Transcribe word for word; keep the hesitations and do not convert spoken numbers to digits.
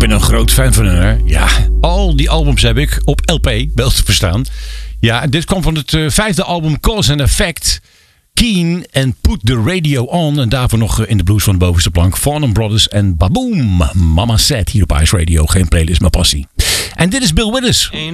ben een groot fan van haar. Ja, al die albums heb ik op L P, wel te verstaan. Ja, dit kwam van het uh, vijfde album Cause and Effect. Keen en Put the Radio On. En daarvoor nog uh, in de blues van de bovenste plank. Farnham Brothers en Baboom. Mama Said hier op Ice Radio. Geen playlist, maar passie. En dit is Bill Withers.